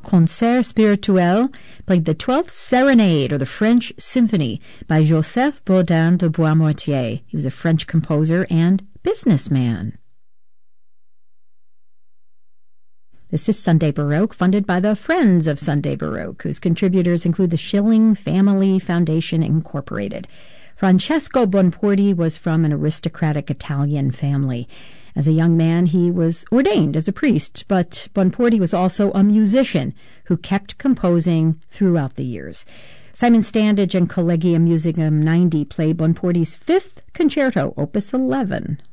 Concert Spirituel played the 12th Serenade, or the French Symphony, by Joseph Bodin de Boismortier. He was a French composer and businessman. This is Sunday Baroque, funded by the Friends of Sunday Baroque, whose contributors include the Schilling Family Foundation, Incorporated. Francesco Bonporti was from an aristocratic Italian family. As a young man, he was ordained as a priest, but Bonporti was also a musician who kept composing throughout the years. Simon Standage and Collegium Musicum 90 play Bonporti's 5th Concerto, Opus 11.